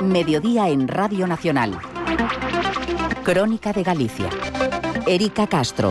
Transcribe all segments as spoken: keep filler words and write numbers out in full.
Mediodía en Radio Nacional. Crónica de Galicia. Erika Castro.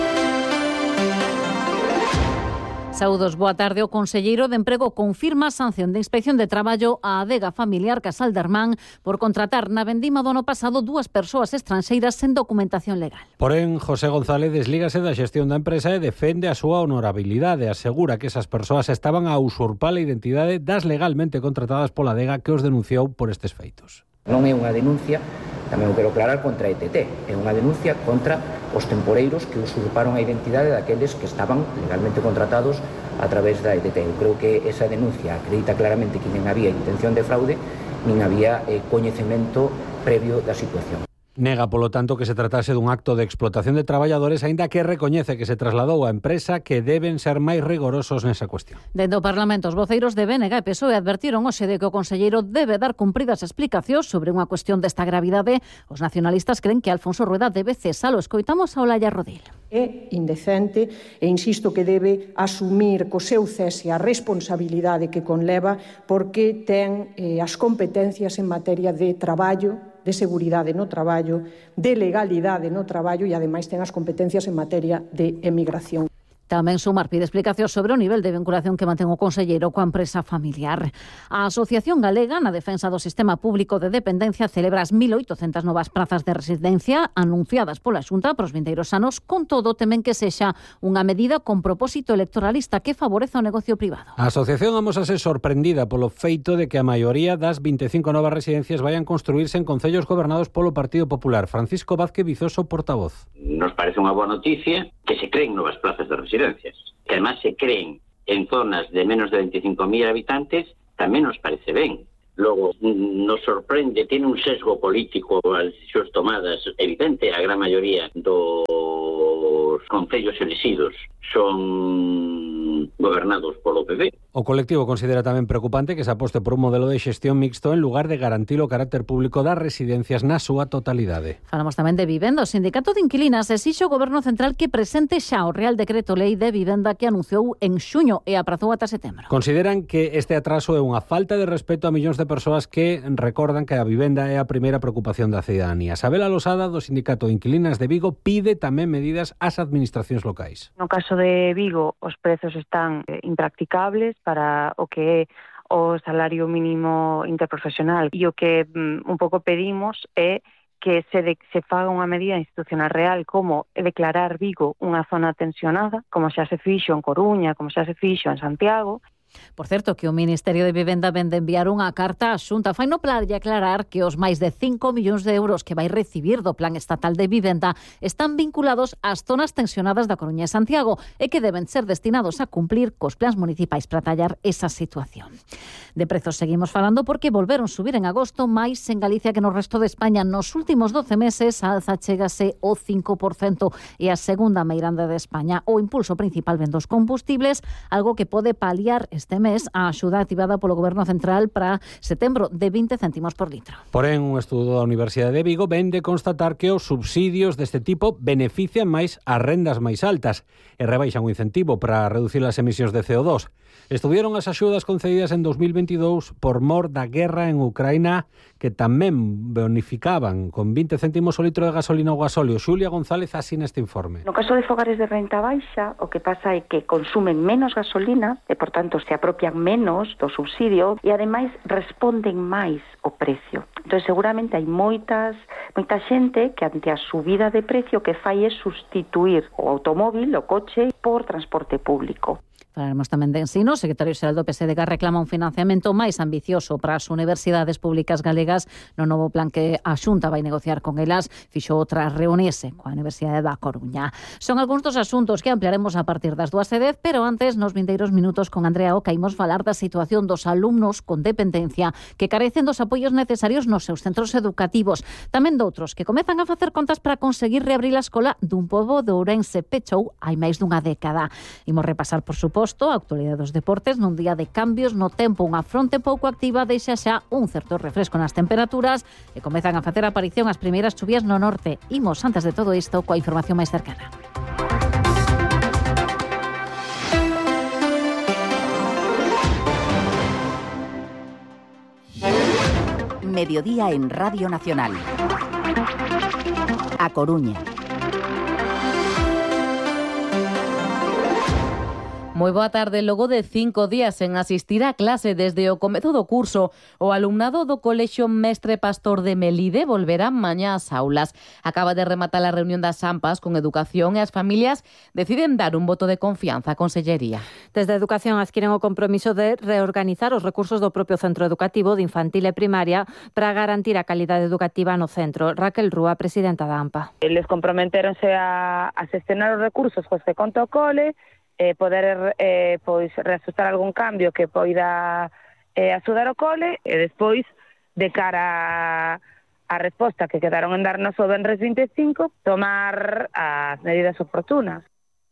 Saúdos, boa tarde. O conselleiro de Emprego confirma a sanción de inspección de traballo á adega familiar Casal de Armán por contratar na vendima do ano pasado dúas persoas estranxeiras sen documentación legal. Porén, José González deslígase da xestión da empresa e defende a súa honorabilidade. Asegura que esas persoas estaban a usurpar a identidade das legalmente contratadas pola adega que os denunciou por estes feitos. Non é unha denuncia, tamén o quero aclarar, contra a E T T. É unha denuncia contra os temporeiros que usurparon a identidade daqueles que estaban legalmente contratados a través da E T T. Eu creo que esa denuncia acredita claramente que nin había intención de fraude, nin había eh, coñecemento previo da situación. Nega, polo tanto, que se tratase dun acto de explotación de traballadores, aínda que recoñece que se trasladou á empresa que deben ser máis rigorosos nesa cuestión. Dentro do Parlamento, os voceiros de B N G e P S O E advertiron hoxe de que o conselleiro debe dar cumpridas explicacións sobre unha cuestión desta gravidade. Os nacionalistas creen que Alfonso Rueda debe cesalo. Escoitamos a Olaya Rodil. É indecente e insisto que debe asumir co seu cese a responsabilidade que conleva porque ten eh, as competencias en materia de traballo, de seguridade no traballo, de legalidade no traballo e ademais ten as competencias en materia de emigración. Tamén Sumar pide explicacións sobre o nivel de vinculación que mantén o conselleiro coa empresa familiar. A Asociación Galega na Defensa do Sistema Público de Dependencia celebra as mil oitocentas novas prazas de residencia anunciadas pola Xunta para os vindeiros anos. Con todo, temen que sexa unha medida con propósito electoralista que favoreza o negocio privado. A asociación amosase sorprendida polo feito de que a maioría das vinte e cinco novas residencias vayan construírse en concellos gobernados polo Partido Popular. Francisco Vázquez Vizoso, portavoz. Nos parece unha boa noticia que se creen novas plazas de residencia, que además se creen en zonas de menos de veinticinco mil habitantes, tamén nos parece ben. Logo, nos sorprende, tiene un sesgo político as decisións tomadas evidente, a gran maioría dos concellos elixidos son gobernados polo P P. O colectivo considera tamén preocupante que se aposte por un modelo de xestión mixto en lugar de garantir o carácter público das residencias na súa totalidade. Falamos tamén de vivenda. O Sindicato de Inquilinas exixe ao Goberno Central que presente xa o Real Decreto Lei de Vivenda que anunciou en xuño e aprazou ata setembro. Consideran que este atraso é unha falta de respeto a millóns de persoas que recordan que a vivenda é a primeira preocupación da cidadanía. Sabela Losada, do Sindicato de Inquilinas de Vigo, pide tamén medidas ás administracións locais. No caso de Vigo, os prezos están impracticables para o que é o salario mínimo interprofesional e o que um, un pouco pedimos é que se, de, se faga unha medida institucional real como declarar Vigo unha zona tensionada, como xa se fixo en Coruña, como xa se fixo en Santiago. Por certo, que o Ministerio de Vivenda vende enviar unha carta á Xunta. Fai no plan de aclarar que os máis de cinco millóns de euros que vai recibir do Plan Estatal de Vivenda están vinculados ás zonas tensionadas da Coruña e Santiago e que deben ser destinados a cumplir cos plans municipais para tallar esa situación. De prezos seguimos falando porque volveron subir en agosto máis en Galicia que no resto de España. Nos últimos doce meses a alza chégase o cinco por cento e a segunda meirande de España. O impulso principal ven dos combustibles, algo que pode paliar este mes a axuda activada polo Goberno Central para setembro de vinte céntimos por litro. Porén, un estudo da Universidade de Vigo ven de constatar que os subsidios deste tipo benefician máis as rendas máis altas e rebaixan o incentivo para reducir as emisións de C O dos. Estudiaron as axudas concedidas en dos mil veintidous por mor da guerra en Ucraína, que tamén bonificaban con vinte céntimos o litro de gasolina ou gasóleo. Xulia González asina este informe. No caso de fogares de renta baixa, o que pasa é que consumen menos gasolina e, por tanto, se apropian menos do subsidio e, ademais, responden máis o precio. Entón, seguramente hai moitas, moita xente que, ante a subida de precio, que fai é sustituir o automóvil, o coche, por transporte público. Falaremos tamén de ensino. O secretario xeral do P S D G reclama un financiamento máis ambicioso para as universidades públicas galegas no novo plan que a Xunta vai negociar con elas. Fixo outra reunirse coa Universidade da Coruña. Son algúns dos asuntos que ampliaremos a partir das dúas e dez, pero antes, nos vindeiros minutos con Andrea Oca, imos falar da situación dos alumnos con dependencia que carecen dos apoios necesarios nos seus centros educativos. Tamén doutros que comezan a facer contas para conseguir reabrir a escola dun pobo de Ourense pechou hai máis dunha década. Imos repasar, por suposto, a actualidade dos deportes nun día de cambios no tempo. Unha fronte pouco activa deixa xa un certo refresco nas temperaturas e comezan a facer aparición as primeiras chuvias no norte. Imos, antes de todo isto, coa información máis cercana. Mediodía en Radio Nacional. A Coruña. Moi boa tarde. Logo de cinco días sen asistir a clase desde o comezo do curso, o alumnado do Colexio Mestre Pastor de Melide volverá mañá ás aulas. Acaba de rematar a reunión das AMPAs con Educación e as familias deciden dar un voto de confianza á Consellería. Desde Educación adquiren o compromiso de reorganizar os recursos do propio centro educativo de infantil e primaria para garantir a calidade educativa no centro. Raquel Rúa, presidenta da AMPA. Eles comprometeronse a, a xestionar os recursos cos que conta o cole, eh, poder eh, pois reajustar algún cambio que poida eh, axudar o cole e despois, de cara a resposta que quedaron en darnos o venres vinte e cinco, tomar as medidas oportunas.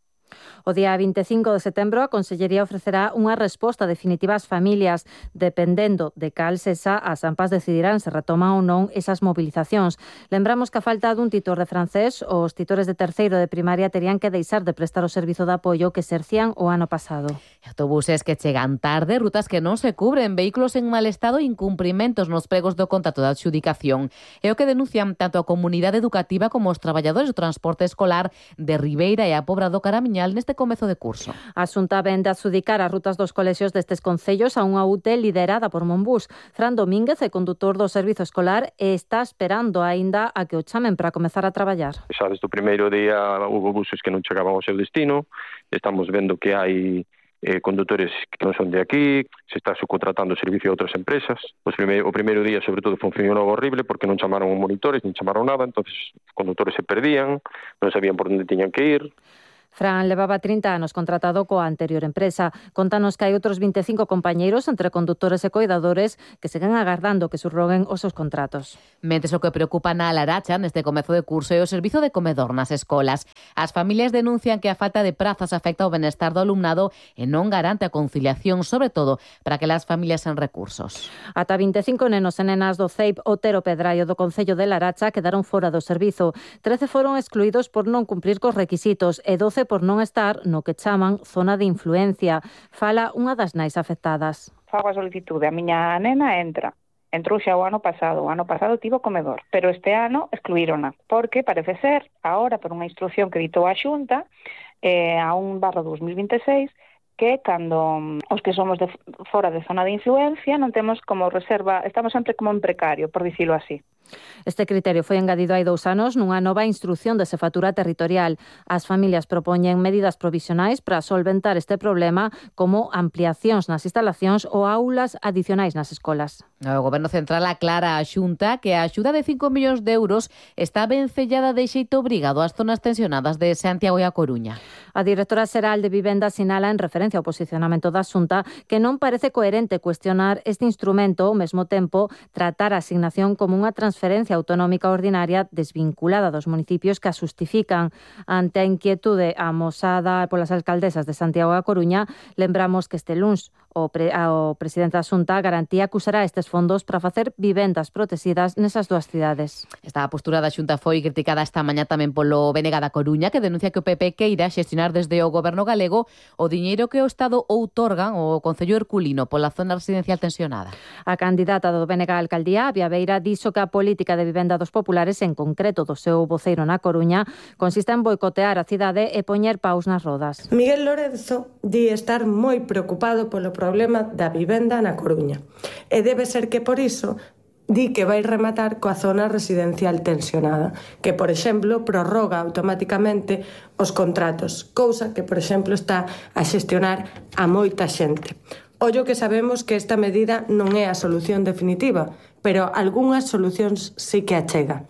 O día vinte e cinco de setembro a Consellería ofrecerá unha resposta definitiva ás familias. Dependendo de cal sexa, as AMPAs decidirán se retoman ou non esas movilizacións. Lembramos que a falta dun titor de francés, os titores de terceiro de primaria terían que deixar de prestar o servizo de apoio que exercían o ano pasado. Autobuses que chegan tarde, rutas que non se cubren, vehículos en mal estado e incumprimentos nos pregos do contrato de adxudicación. É o que denuncian tanto a comunidade educativa como os traballadores do transporte escolar de Ribeira e a Pobra do Caramiñal neste comezo de curso. A Xunta ven de adxudicar as rutas dos colexios destes concellos a unha U T E liderada por Monbús. Fran Domínguez é condutor do servizo escolar e está esperando aínda a que o chamen para comezar a traballar. Xa desde o primeiro día houve buses que non chegaban ao seu destino, estamos vendo que hai eh, condutores que non son de aquí, se está subcontratando o servicio a outras empresas. Os prime o primeiro día, sobre todo, funcionou horrible porque non chamaron monitores, nin chamaron nada, entonces os condutores se perdían, non sabían por onde tiñan que ir. Fran levaba trinta anos contratado coa anterior empresa. Contanos que hai outros vinte e cinco compañeiros entre condutores e coidadores que seguen agardando que surroguen os seus contratos. Mentres o que preocupa na Laracha neste comezo de curso é o servizo de comedor nas escolas. As familias denuncian que a falta de prazas afecta o benestar do alumnado e non garante a conciliación, sobre todo para aquelas familias sen recursos. Ata vinte e cinco nenos e nenas do C E I P Otero Pedraio do Concello de Laracha quedaron fora do servizo. trece foron excluídos por non cumprir cos requisitos e doce por non estar no que chaman zona de influencia. Fala unha das nais afectadas. Fago a solicitude, a miña nena entra. Entrou xa o ano pasado, o ano pasado tivo comedor, pero este ano excluírona, porque parece ser, agora por unha instrucción que ditou a Xunta, eh, a un barra dos mil vinte e seis, que cando os que somos de fora de zona de influencia non temos como reserva, estamos sempre como en precario, por dicilo así. Este criterio foi engadido hai dous anos nunha nova instrucción de xefatura territorial. As familias propoñen medidas provisionais para solventar este problema, como ampliacións nas instalacións ou aulas adicionais nas escolas. O Goberno Central aclara a Xunta que a axuda de cinco millóns de euros está vencellada de xeito obrigado ás zonas tensionadas de Santiago e a Coruña. A directora xeral de Vivenda sinala en referencia ao posicionamento da Xunta que non parece coherente cuestionar este instrumento ao mesmo tempo tratar a asignación como unha transferencia autonómica ordinaria desvinculada dos municipios que a xustifican. Ante a inquietude amosada polas alcaldesas de Santiago e a Coruña, lembramos que este luns o, pre, o presidente da Xunta garantía que usará estes fondos para facer vivendas protegidas nesas dúas cidades. Esta postura da Xunta foi criticada esta mañá tamén polo B N G da Coruña, que denuncia que o P P queira xestionar desde o Goberno galego o diñeiro que o Estado outorga o Concello Herculino pola zona residencial tensionada. A candidata do B N G á alcaldía, Bia Beira, dixo que a política de vivenda dos populares, en concreto do seu voceiro na Coruña, consiste en boicotear a cidade e poñer paus nas rodas. Miguel Lorenzo di estar moi preocupado polo problema da vivenda na Coruña. E debe ser que por iso di que vai rematar coa zona residencial tensionada, que, por exemplo, prorroga automáticamente os contratos, cousa que, por exemplo, está a xestionar a moita xente. Ollo que sabemos que esta medida non é a solución definitiva, pero algunhas solucións sí que achega.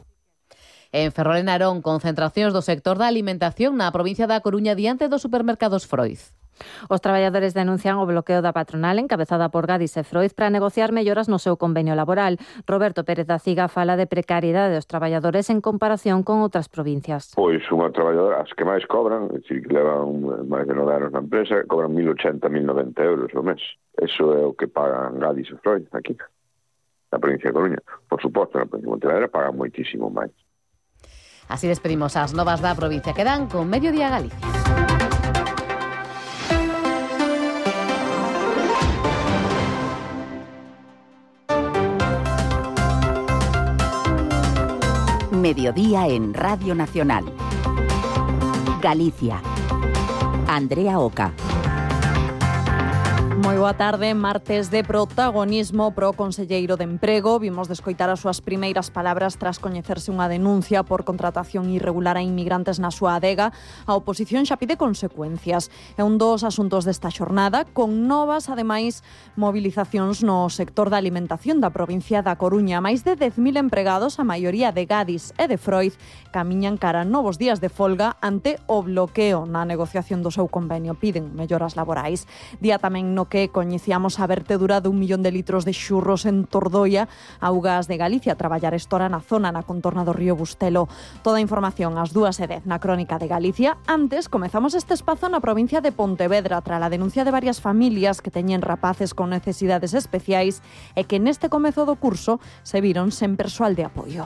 En Ferrol e Narón, concentracións do sector da alimentación na provincia da Coruña diante dos supermercados Freud. Os traballadores denuncian o bloqueo da patronal encabezada por Gadis e Freud para negociar melloras no seu convenio laboral. Roberto Pérez da Ciga fala de precariedade dos traballadores en comparación con outras provincias. Pois unha traballadora, as que máis cobran, é dicir, que levan máis de nove anos na empresa, cobran mil ochenta, mil noventa euros ao mes. Eso é o que pagan Gadis e Freud aquí, na provincia de Coruña. Por suposto, na provincia de Pontevedra pagan moitísimo máis. Así despedimos as novas da provincia que dan con Mediodía Galicia. Mediodía en Radio Nacional. Galicia. Andrea Oca. Moi boa tarde, martes de protagonismo pro conselleiro de Emprego. Vimos de escoitar as súas primeiras palabras tras coñecerse unha denuncia por contratación irregular a inmigrantes na súa adega. A oposición xa pide consecuencias. É un dos asuntos desta xornada, con novas, ademais, mobilizacións no sector da alimentación da provincia da Coruña. Máis de dez mil empregados, a maioría de Gadis e de Freud, camiñan cara a novos días de folga ante o bloqueo na negociación do seu convenio. Piden melloras laborais. Día tamén no que coñecíamos a vertedura de un millón de litros de xurros en Tordoia. Augas de Galicia a traballar estora na zona, na contorna do río Bustelo. Toda a información ás dúas e dez na Crónica de Galicia. Antes, comezamos este espazo na provincia de Pontevedra tras a denuncia de varias familias que teñen rapaces con necesidades especiais e que neste comezo do curso se viron sen persoal de apoio.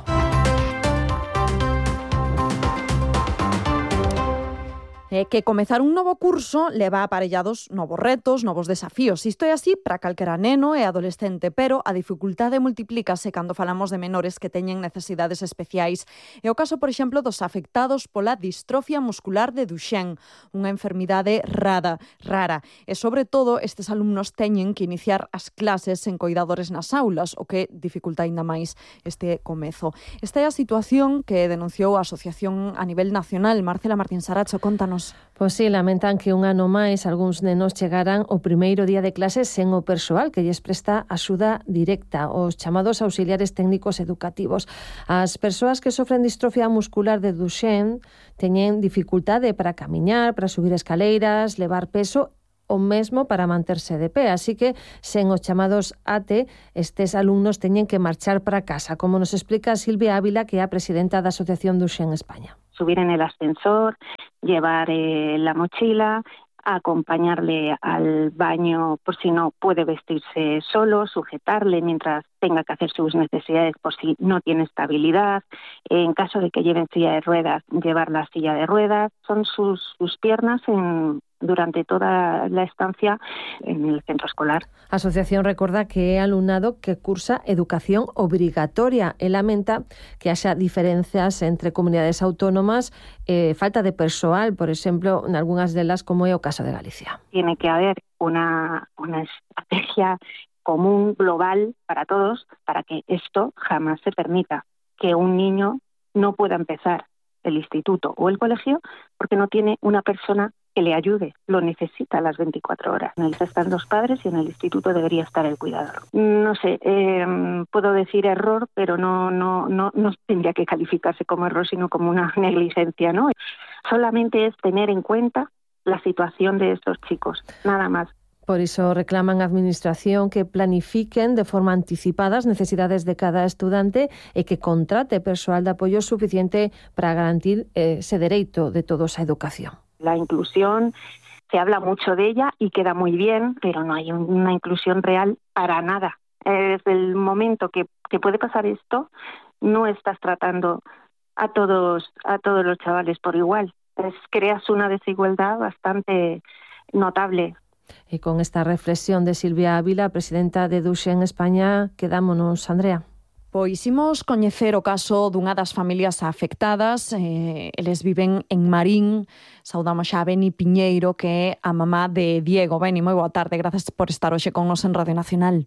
É que comezar un novo curso leva aparellados novos retos, novos desafíos. Isto é así para calquera neno e adolescente, pero a dificultade multiplícase cando falamos de menores que teñen necesidades especiais. É o caso, por exemplo, dos afectados pola distrofia muscular de Duchenne, unha enfermidade rara, rara. E, sobre todo, estes alumnos teñen que iniciar as clases sen coidadores nas aulas, o que dificulta aínda máis este comezo. Esta é a situación que denunciou a asociación a nivel nacional. Marcela Martín Saracho, contanos. Pois sí, lamentan que un ano máis algúns nenos chegaran o primeiro día de clases sen o persoal que lles presta axuda directa, os chamados auxiliares técnicos educativos. As persoas que sofren distrofia muscular de Duchenne teñen dificultade para camiñar, para subir escaleiras, levar peso o mesmo para manterse de pé, así que sen os chamados A T, estes alumnos teñen que marchar para casa, como nos explica Silvia Ávila, que é a presidenta da Asociación Duchenne España. Subir en el ascensor, llevar eh, la mochila, acompañarle al baño por si no puede vestirse solo, sujetarle mientras tenga que hacer sus necesidades por si no tiene estabilidad, en caso de que lleven silla de ruedas, llevar la silla de ruedas, son sus, sus piernas en... durante toda la estancia en el centro escolar. A asociación recorda que é alumnado que cursa educación obrigatoria e lamenta que haxa diferenzas entre comunidades autónomas, eh, falta de persoal, por exemplo, en algunhas delas, como é o caso de Galicia. Tiene que haber una, una estrategia común, global, para todos, para que esto jamás se permita, que un niño no pueda empezar el instituto o el colegio porque no tiene una persona que le ayude, lo necesita a las veinticuatro horas. En el están los padres y en el instituto debería estar el cuidador. No sé, eh, puedo decir error, pero no, no, no, no tendría que calificarse como error, sino como una negligencia, ¿no? Solamente es tener en cuenta la situación de estos chicos, nada más. Por iso reclaman a Administración que planifiquen de forma anticipada as necesidades de cada estudante e que contrate persoal de apoio suficiente para garantir ese dereito de todos á educación. La inclusión, se habla mucho de ella y queda muy bien, pero no hay una inclusión real para nada. Desde el momento que, que puede pasar esto, no estás tratando a todos, a todos los chavales por igual. Es, creas una desigualdad bastante notable. E con esta reflexión de Silvia Ávila, presidenta de Duchenne España, quedámonos, Andrea. Pois imos coñecer o caso dunha das familias afectadas. Eh, eles viven en Marín. Saudamos xa a Beni Piñeiro, que é a mamá de Diego. Beni, moi boa tarde. Grazas por estar hoxe con nos en Radio Nacional.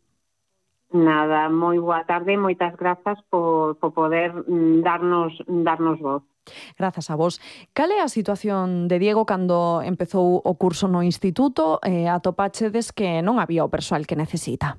Nada, moi boa tarde. Moitas grazas por, por poder darnos, darnos voz. Grazas a vos. Cal é a situación de Diego cando empezou o curso no instituto? Eh, atopáchedes que non había o persoal que necesita.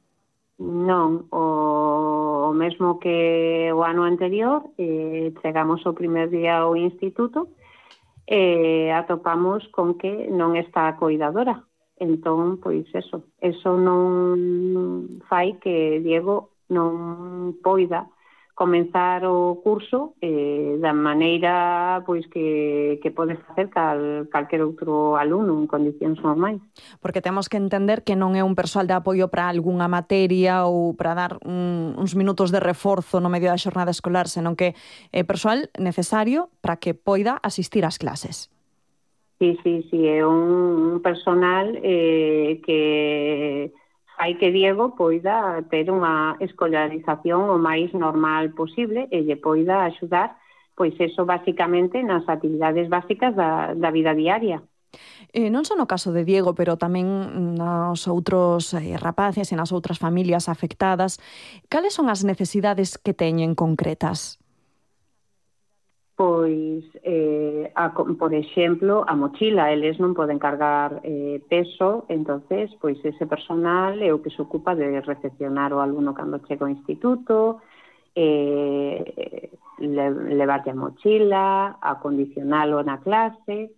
Non, o, o mesmo que o ano anterior, eh, chegamos o primer día ao instituto e eh, atopamos con que non está a coidadora. Entón, pois eso, eso non fai que Diego non poida comenzar o curso eh, da maneira pois que, que pode facer cal, calquer outro alumno en condicións normais. Porque temos que entender que non é un persoal de apoio para algunha materia ou para dar un, uns minutos de reforzo no medio da xornada escolar, senón que é persoal necesario para que poida asistir ás clases. Sí, sí, sí, é un personal eh, que fai que Diego poida ter unha escolarización o máis normal posible e lle poida axudar, pois eso basicamente nas actividades básicas da, da vida diaria. Eh, non só no caso de Diego, pero tamén nos outros eh, rapaces e nas outras familias afectadas, cales son as necesidades que teñen concretas? Pois, eh, a, por exemplo, a mochila, eles non poden cargar eh, peso, entonces, pois ese personal é o que se ocupa de recepcionar o alumno cando chega ao instituto, eh, le, levarlle a mochila, acondicionalo na clase,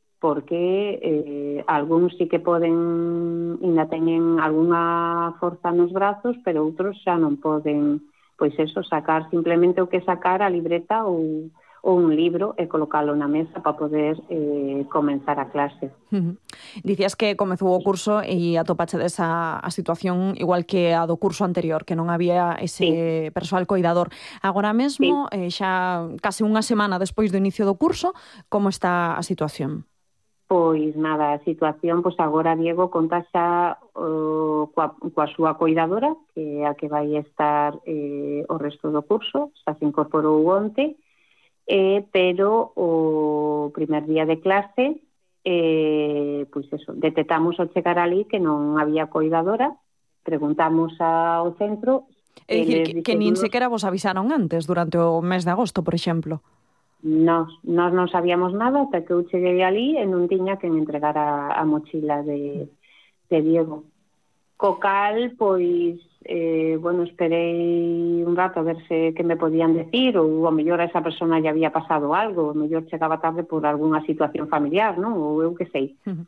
porque eh, algúns sí que poden, ainda teñen algunha forza nos brazos, pero outros xa non poden, pois eso, sacar simplemente o que sacar a libreta ou ou un libro e colocalo na mesa para poder eh, comenzar a clase. Uh-huh. Dicías que comezou o curso e atopache desa a situación igual que a do curso anterior, que non había ese sí. persoal coidador. Agora mesmo, sí. eh, xa case unha semana despois do inicio do curso, como está a situación? Pois nada, a situación, pois agora Diego conta xa uh, coa, coa súa coidadora, que é a que vai estar eh, o resto do curso, xa se incorporou onte, Eh, pero o primer día de clase eh, pois eso, detectamos ao chegar ali que non había coidadora, preguntamos ao centro. É dicir, que, que nin sequera vos avisaron antes durante o mes de agosto, por exemplo. Nos, nos non sabíamos nada ata que eu cheguei ali e non tiña quen entregar a, a mochila de, de Diego. Co cal, pois, eh, bueno, esperei un rato a ver se que me podían decir, ou ao mellor a esa persona ya había pasado algo, ao mellor chegaba tarde por algunha situación familiar, non? Ou eu que sei, uh-huh.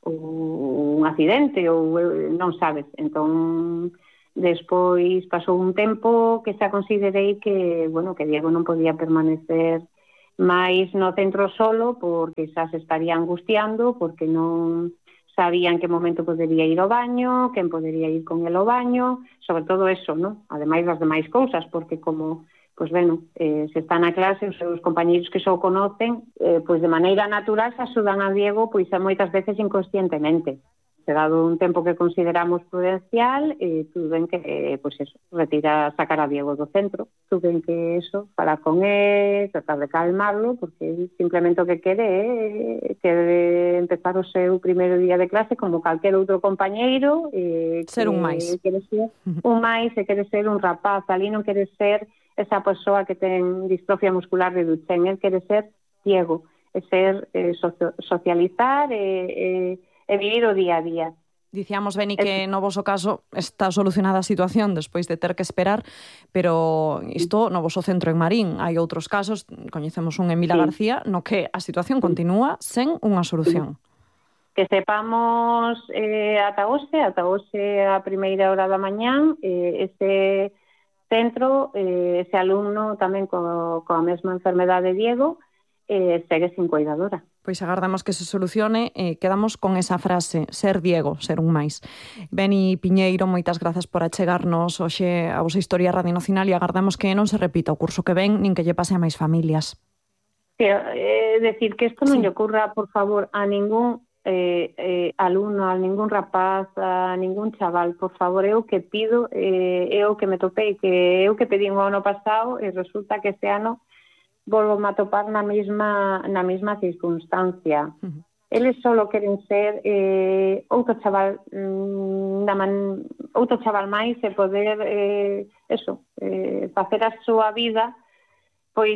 ou un accidente, ou eu, non sabes. Entón, despois pasou un tempo que xa considerei que, bueno, que Diego non podía permanecer máis no centro solo, porque xa se estaría angustiando, porque non sabía en que momento podería ir ao baño, quen podería ir con el ao baño, sobre todo eso, ¿no? Ademais das demais cousas, porque como, pois, bueno, eh, se está na clase, os seus compañeiros que só o conocen, eh, pois de maneira natural se axudan a Diego, pois a moitas veces inconscientemente. Se dado un tempo que consideramos prudencial, eh, tuven que, eh, pois eso, retirar, sacar a Diego do centro, tuven que eso, falar con él, tratar de calmarlo, porque simplemente o que quere é eh, quere empezar o seu primeiro día de clase como calquer outro compañeiro, eh, ser un máis. Quere ser un máis, e quere ser un rapaz, ali non quere ser esa persoa que ten distrofia muscular de Duchenne, el quere ser Diego, é ser eh, socio, socializar e eh, eh, e vivir o día a día. Dicíamos, Beni, que no voso caso está solucionada a situación despois de ter que esperar, pero isto no voso centro en Marín. Hai outros casos, coñecemos un en Vila sí. García, no que a situación continúa sen unha solución. Que sepamos eh, ata hoxe, ata hoxe a primeira hora da mañán, eh, ese centro, eh, ese alumno tamén co, coa mesma enfermedade de Diego, eh, segue sin coidadora. Pois agardamos que se solucione e eh, quedamos con esa frase, ser Diego, ser un máis. Beni Piñeiro, moitas grazas por achegarnos hoxe a vosa historia Radio Nacional e agardamos que non se repita o curso que ven nin que lle pase a máis familias. É eh, decir que isto non sí. lle ocurra, por favor, a ningún eh, eh, alumno, a ningún rapaz, a ningún chaval, por favor, é o que pido, eh, é o que me topei, que é o que pedín o ano pasado e resulta que este ano volvo a topar na mesma na mesma circunstancia. Uh-huh. Eles solo queren ser eh, outro chaval mm, da man, outro chaval máis e poder eh, eso, eh, facer a súa vida pois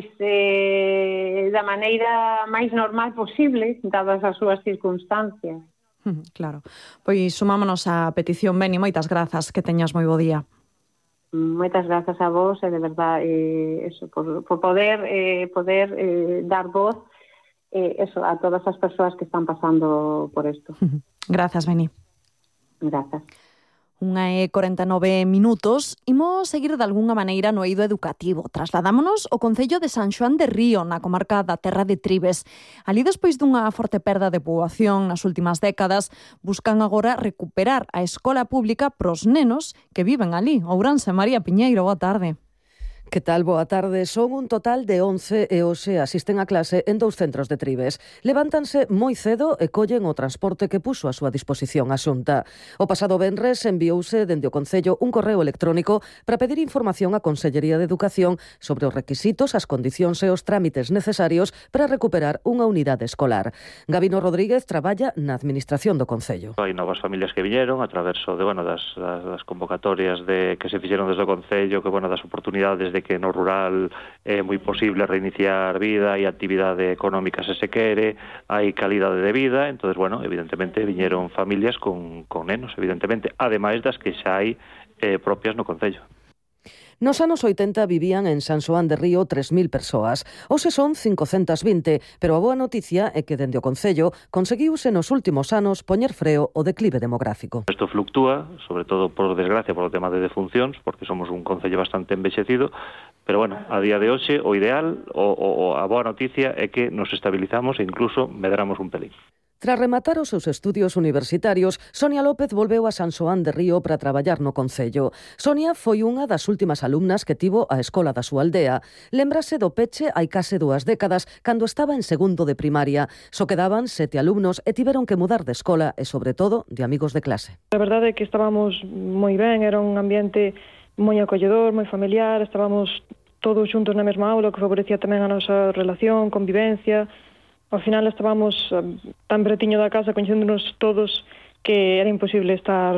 eh, da maneira máis normal posible, dadas as súas circunstancias. Uh-huh, claro. Pois sumámonos á petición, Beni, moitas grazas, que teñas moi bo día. Moitas grazas a vos, e de verdad eh, eso, por, por poder eh, poder eh, dar voz eh, eso, a todas as persoas que están pasando por isto. Grazas, Beni. Grazas. Unha e corenta e nove minutos. Imos seguir de algunha maneira no eido educativo. Trasladámonos ao concello de San Xoán de Río, na comarca da Terra de Tribes. Ali, despois dunha forte perda de poboación nas últimas décadas, buscan agora recuperar a escola pública pros nenos que viven ali. Ourense, María Piñeiro, boa tarde. Que tal? Boa tarde. Son un total de once e hoxe asisten a clase en dous centros de Trives. Levántanse moi cedo e collen o transporte que puxo a súa disposición a Xunta. O pasado venres enviouse dende o Concello un correo electrónico para pedir información á Consellería de Educación sobre os requisitos, as condicións e os trámites necesarios para recuperar unha unidade escolar. Gabino Rodríguez traballa na Administración do Concello. Hai novas familias que viñeron a través de, bueno, das, das, das convocatorias de que se fixeron desde o Concello, que, bueno, das oportunidades de que no rural é moi posible reiniciar vida e actividade económica se se quere, hai calidade de vida, entonces, bueno, evidentemente viñeron familias con, con nenos, evidentemente, ademais das que xa hai eh, propias no Concello. Nos anos oitenta vivían en San Xoán de Río tres mil persoas. Hoxe son cincocentas vinte, pero a boa noticia é que dende o Concello conseguiuse nos últimos anos poñer freo ao declive demográfico. Isto fluctúa, sobre todo por desgracia por o tema de defuncións, porque somos un Concello bastante envexecido, pero bueno, a día de hoxe o ideal, o, o a boa noticia é que nos estabilizamos e incluso medramos un pelín. Tras rematar os seus estudios universitarios, Sonia López volveu a San Xoán de Río para traballar no Concello. Sonia foi unha das últimas alumnas que tivo a escola da súa aldea. Lembrase do peche hai case dúas décadas, cando estaba en segundo de primaria. Só quedaban sete alumnos e tiveron que mudar de escola e, sobre todo, de amigos de clase. A verdade é que estábamos moi ben, era un ambiente moi acolledor, moi familiar, estábamos todos xuntos na mesma aula, que favorecía tamén a nosa relación, convivencia. Ao final estábamos tan bretiño da casa, coñecéndonos todos, que era imposible estar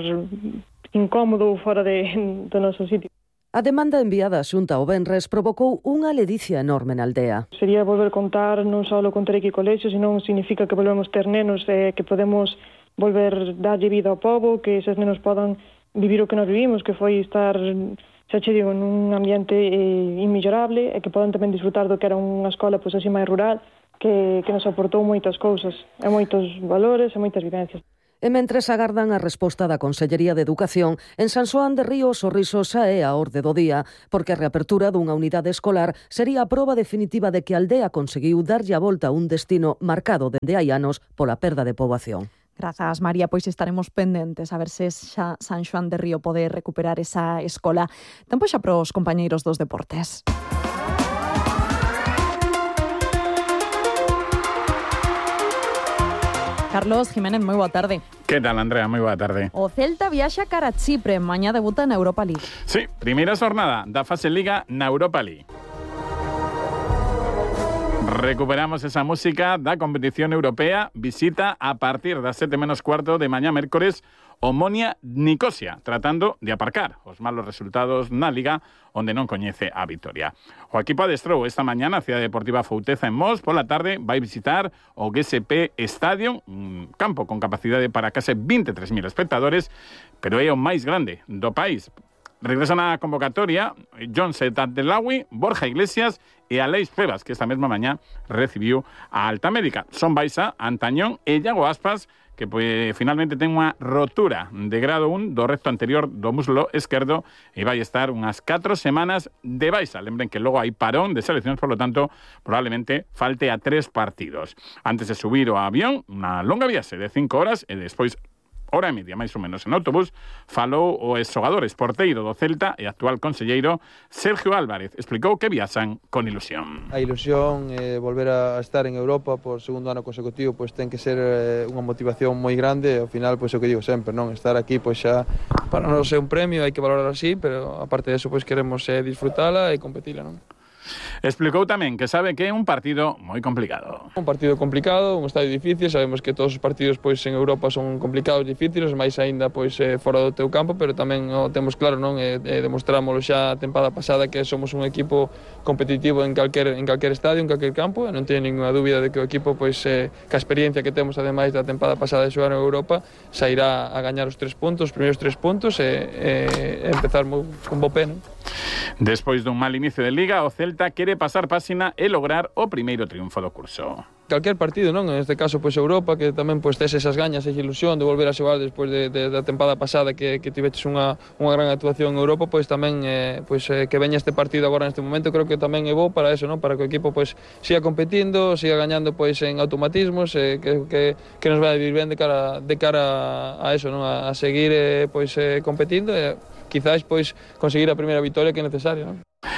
incómodo fora de, do noso sitio. A demanda enviada a Xunta ao venres provocou unha ledicia enorme na aldea. Sería volver contar non só con ter aquí colexio, senón significa que volvemos ter nenos e que podemos volver darlle vida ao pobo, que eses nenos podan vivir o que nos vivimos, que foi estar, xa che digo, nun ambiente eh, inmellorable, e que podan tamén disfrutar do que era unha escola pois así máis rural, que, que nos aportou moitas cousas, e moitos valores e moitas vivencias. E mentres agardan a resposta da Consellería de Educación, en San Xoán de Río o sorriso xa é a orde do día, porque a reapertura dunha unidade escolar sería a proba definitiva de que a aldea conseguiu darlle a volta a un destino marcado dende hai anos pola perda de poboación. Grazas, María, pois estaremos pendentes a ver se xa San Xoán de Río pode recuperar esa escola. Tempo xa pros compañeiros dos deportes. Carlos Jiménez, moi boa tarde. Que tal, Andrea? Moi boa tarde. O Celta viaxa cara a Chipre, mañá debuta na Europa League. Sí, primeira xornada da fase Liga na Europa League. Recuperamos esa música da competición europea. Visita a partir das sete menos cuarto de mañá mércores Omonia Nicosia, tratando de aparcar os malos resultados na Liga, onde non coñece a vitoria. O equipo adestrou esta mañá na Cidade Deportiva Fouteza en Mos. Pola tarde vai visitar o G S P Stadium, un campo con capacidade para case veintitrés mil espectadores, pero é o máis grande do país. Regresan á convocatoria John Setantelawi, Borja Iglesias e Aleix Febas, que esta mesma mañá recibiu a alta médica. Son Baixa, Antañón e Iago Aspas, que pues, finalmente ten unha rotura de grado un do recto anterior do muslo esquerdo e vai estar unhas catro semanas de baixa. Lembren que logo hai parón de seleccións, por lo tanto, probablemente falte a tres partidos. Antes de subir o avión, unha longa viaxe de cinco horas e despois hora e media, máis ou menos, en autobús, falou o exxogador esporteiro do Celta e actual conselleiro Sergio Álvarez. Explicou que viaxan con ilusión. A ilusión, eh, volver a estar en Europa por segundo ano consecutivo, pois ten que ser eh, unha motivación moi grande. Ao final, pois o que digo sempre, non, estar aquí, pois xa para non ser un premio, hai que valorar así, pero aparte de eso, pois queremos eh, disfrutala e competila, non? Explicou tamén que sabe que é un partido moi complicado. Un partido complicado, un estadio difícil, sabemos que todos os partidos pois en Europa son complicados, difíciles, máis aínda pois eh, fora do teu campo, pero tamén o temos claro, non, e, e demostrámoslo xa a tempada pasada que somos un equipo competitivo en calquer en calquer estadio, en calquer campo, e non teño ninguna dúbida de que o equipo pois eh, ca experiencia que temos ademais da tempada pasada de xogar en Europa, sairá a gañar os tres puntos, os primeiros tres puntos e, e empezar con bo pé, non? Despois dun mal inicio de Liga, o Celta quere pasar páxina e lograr o primeiro triunfo do curso. Calquer partido, non? En este caso, pois Europa, que tamén pois tes esas gañas, esa ilusión de volver a xogar despois de, de, da tempada pasada que, que tiveches unha, unha gran actuación en Europa, pois tamén eh, pois, eh, que veña este partido agora neste momento, creo que tamén é bo para eso, non? Para que o equipo pois siga competindo, siga gañando pois en automatismos, eh, que, que, que nos vai a vivir ben de cara, de cara a eso, non? A, a seguir eh, pois eh, competindo e quizás pois conseguir a primeira vitoria que é necesaria, non?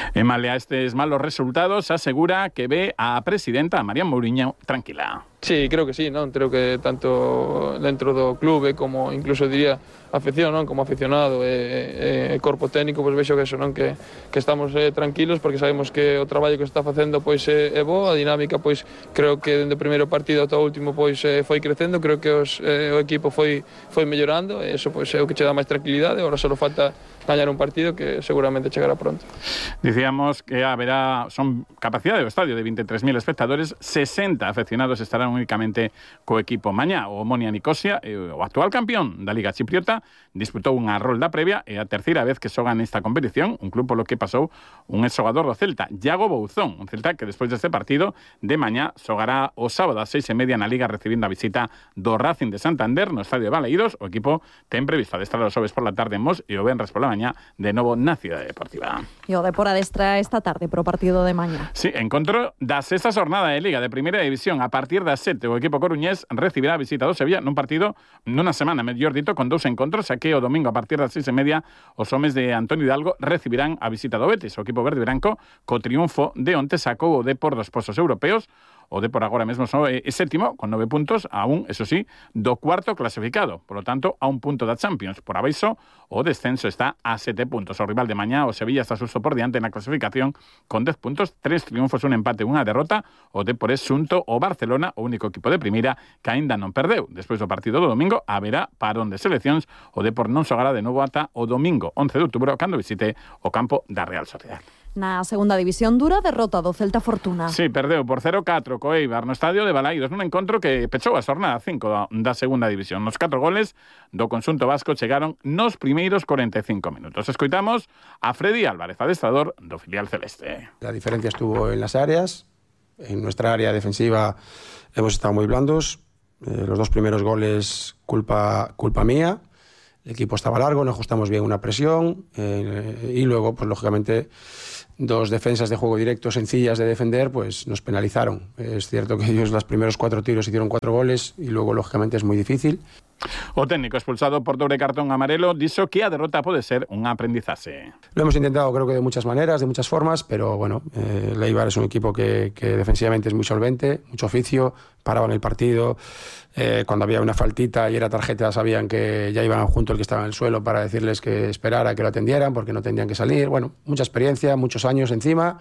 En male a estes malos resultados, asegura que ve a presidenta María Mouriño tranquila. Sí, creo que sí, non? Creo que tanto dentro do clube como incluso diría afección, non? Como aficionado e, e, e corpo técnico, pois vexo que eso, non? Que, que estamos eh, tranquilos porque sabemos que o traballo que se está facendo pois é, é bo, a dinámica pois creo que dende o primeiro partido ata o último pois eh, foi crecendo, creo que os, eh, o equipo foi foi mellorando e eso pois é o que che dá máis tranquilidade, agora só falta gañar un partido que seguramente chegará pronto. Dicíamos que haberá son capacidade do estadio de veintitrés mil espectadores, sesenta afeccionados estarán únicamente co equipo mañá. O Omonia Nicosia, o actual campeón da Liga Chipriota, disputou unha rolda previa e a terceira vez que xoga nesta competición, un club polo que pasou un exxogador do Celta, Iago Bouzón, un Celta que despois deste partido de mañá xogará o sábado ás seis e media na Liga recibindo a visita do Racing de Santander no estadio de Balaídos. O equipo ten previsto adestrar os xoves por la tarde en Mos e o venres pola mañá de novo na Cidade Deportiva. E o Depor adestra esta tarde pro partido de mañá. Sí, encontro da sexta xornada de Liga de Primeira División. A partir das sete o equipo coruñés recibirá a visita do Sevilla nun partido nunha semana, mellor dito, con dous encontros, xa que o domingo a partir das seis e media os homes de Antonio Hidalgo recibirán a visita do Betis. O equipo verde e branco, co triunfo de onte, sacou o Depor dos pozos europeos. O Depor agora mesmo é sétimo, con nove puntos, aún, eso sí, do cuarto clasificado. Por lo tanto, a un punto da Champions. Por abaixo, o descenso está a sete puntos. O rival de mañá, o Sevilla, está susto por diante na clasificación con dez puntos, tres triunfos, un empate, unha derrota. O Depor é xunto o Barcelona, o único equipo de primeira que aínda non perdeu. Despois do partido do domingo, haberá parón de seleccións. O Depor non xogará de novo ata o domingo once de outubro, cando visite o campo da Real Sociedad. Na segunda división dura derrota do Celta Fortuna. Sí, perdeu por cero catro co Eibar no estadio de Balaídos nun encontro que pechou a xornada cinco da, da segunda división. Nos catro goles do conxunto vasco chegaron nos primeiros cuarenta e cinco minutos. Escoitamos a Freddy Álvarez, adestrador do filial celeste. La diferencia estuvo en las áreas. En nuestra área defensiva hemos estado muy blandos. Eh, los dos primeros goles culpa, culpa mía. El equipo estaba largo, no ajustamos bien una presión eh, y luego, pues lógicamente, dos defensas de juego directo sencillas de defender, pues nos penalizaron. Es cierto que ellos los primeros cuatro tiros hicieron cuatro goles y luego, lógicamente, es muy difícil. O técnico expulsado por doble cartón amarelo dixo que a derrota pode ser un aprendizaje. Lo hemos intentado, creo que de muchas maneras, de muchas formas, pero bueno, eh, el Eibar es un equipo que, que defensivamente es muy solvente, mucho oficio, paraban el partido, eh, cuando había una faltita y era tarjeta sabían que ya iban junto el que estaba en el suelo para decirles que esperara, que lo atendieran porque no tendrían que salir. Bueno, mucha experiencia, muchos años encima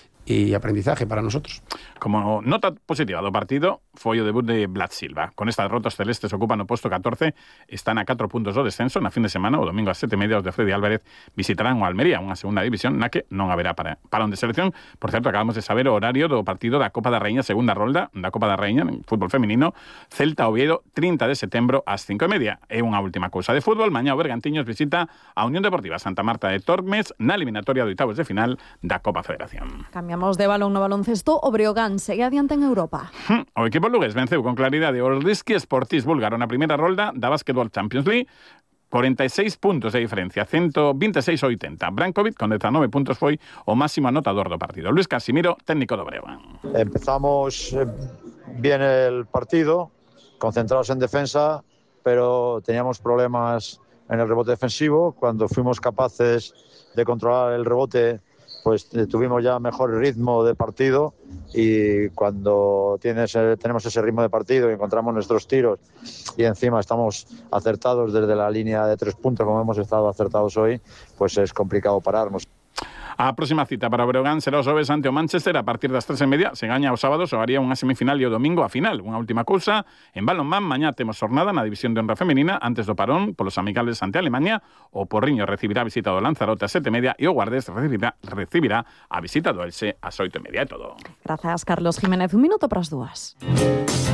y aprendizaje para nosotros. Como nota positiva do partido foi o debut de Vlad Silva. Con esta derrota os celestes ocupan o posto catorce, están a catro puntos do descenso. Na fin de semana, o domingo a sete e media, os de Freddy Álvarez visitarán o Almería, unha segunda división na que non haberá para, para onde selección. Por certo, acabamos de saber o horario do partido da Copa da Raíña, segunda rolda da Copa da Raíña en fútbol feminino, Celta Oviedo, trinta de setembro ás cinco e media. É unha última cousa de fútbol. Mañá o Bergantiños visita a Unión Deportiva Santa Marta de Tormes na eliminatoria de oitavos de final da Copa Federación. Cambiamos de balón no baloncesto, o Breogán segue adiante en Europa. Hmm, o equipo lugués venceu con claridade o Risky Sportis búlgaro na primeira rolda da Basketball Champions League, cuarenta y seis puntos de diferencia, ciento veintiséis a oitenta. Brankovic, con diecinueve puntos, foi o máximo anotador do partido. Luis Casimiro, técnico do Breogán. Empezamos bien el partido, concentrados en defensa, pero teníamos problemas en el rebote defensivo. Cuando fuimos capaces de controlar el rebote, pues tuvimos ya mejor ritmo de partido, y cuando tienes, tenemos ese ritmo de partido y encontramos nuestros tiros y encima estamos acertados desde la línea de tres puntos como hemos estado acertados hoy, pues es complicado pararnos. A próxima cita para o Breogán será o xoves ante o Manchester a partir das tres e media. Se gaña o sábado, xogaría unha semifinal e o domingo a final. Unha última cousa, en balonmán, mañá temos jornada na división de honra femenina antes do parón polos amigables ante Alemania. O Porriño recibirá a visita do Lanzarote a sete e media e o Guardés recibirá, recibirá a visita do Elxe ás oito e media. É todo. Grazas, Carlos Jiménez. Un minuto para as dúas.